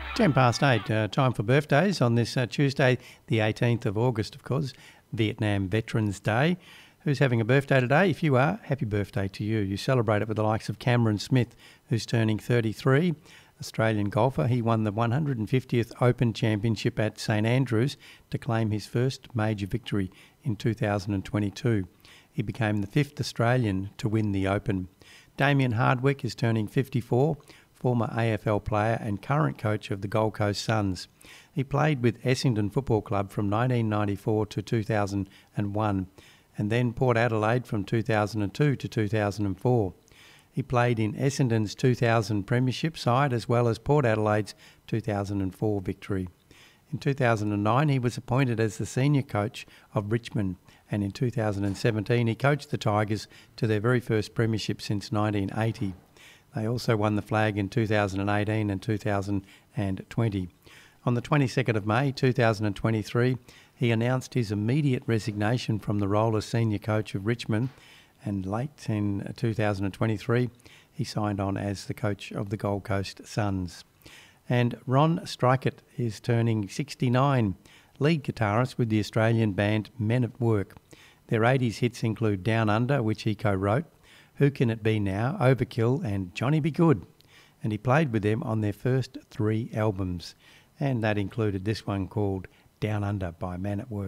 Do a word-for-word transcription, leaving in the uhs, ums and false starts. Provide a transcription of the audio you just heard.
ten past eight, uh, time for birthdays on this uh, Tuesday, the eighteenth of August, of course, Vietnam Veterans Day. Who's having a birthday today? If you are, happy birthday to you. You celebrate it with the likes of Cameron Smith, who's turning thirty-three, Australian golfer. He won the one hundred fiftieth Open Championship at St Andrews to claim his first major victory in two thousand twenty-two. He became the fifth Australian to win the Open. Damien Hardwick is turning fifty-four, former A F L player and current coach of the Gold Coast Suns. He played with Essendon Football Club from nineteen ninety-four to two thousand one, and then Port Adelaide from two thousand two to two thousand four. He played in Essendon's two thousand Premiership side as well as Port Adelaide's two thousand four victory. In two thousand nine, he was appointed as the senior coach of Richmond, and in two thousand seventeen, he coached the Tigers to their very first premiership since nineteen eighty. They also won the flag in two thousand eighteen and two thousand twenty. On the twenty-second of May two thousand twenty-three, he announced his immediate resignation from the role as senior coach of Richmond, and late in two thousand twenty-three, he signed on as the coach of the Gold Coast Suns. And Ron Strykett is turning sixty-nine, lead guitarist with the Australian band Men at Work. Their eighties hits include Down Under, which he co-wrote, Who Can It Be Now, Overkill and Johnny Be Good. And he played with them on their first three albums. And that included this one called Down Under by Men at Work.